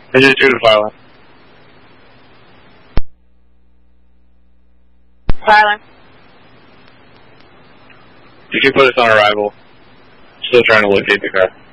Engine 2 to Phylum. Phylum. You can put us on arrival. Still trying to locate the car.